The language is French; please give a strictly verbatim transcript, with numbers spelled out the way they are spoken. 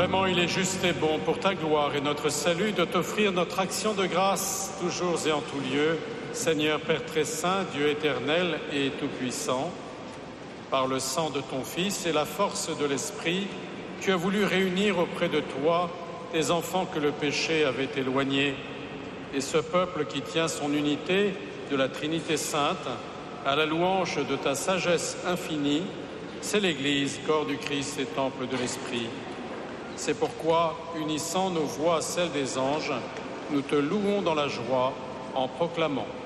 Vraiment, il est juste et bon pour ta gloire et notre salut de t'offrir notre action de grâce, toujours et en tout lieu, Seigneur Père très saint, Dieu éternel et tout-puissant. Par le sang de ton Fils et la force de l'Esprit, tu as voulu réunir auprès de toi tes enfants que le péché avait éloignés, et ce peuple qui tient son unité de la Trinité sainte, à la louange de ta sagesse infinie, c'est l'Église, corps du Christ et temple de l'Esprit. C'est pourquoi, unissant nos voix à celles des anges, nous te louons dans la joie en proclamant.